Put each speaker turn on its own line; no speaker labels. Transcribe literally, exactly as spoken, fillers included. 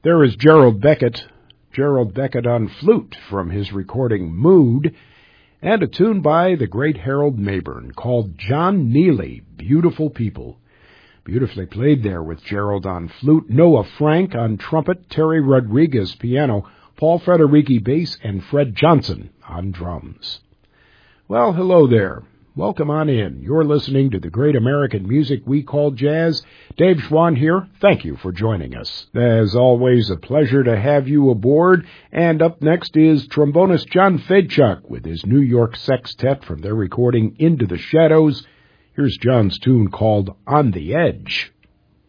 There is Gerald Beckett, Gerald Beckett on flute from his recording Mood, and a tune by the great Harold Mabern called John Neely, Beautiful People. Beautifully played there with Gerald on flute, Noah Frank on trumpet, Terry Rodriguez piano, Paul Frederici bass, and Fred Johnson on drums. Well, hello there. Welcome on in. You're listening to the great American music we call jazz. Dave Schwann here. Thank you for joining us. As always, a pleasure to have you aboard. And up next is trombonist John Fedchuk with his New York Sextet from their recording Into the Shadows. Here's John's tune called On the Edge.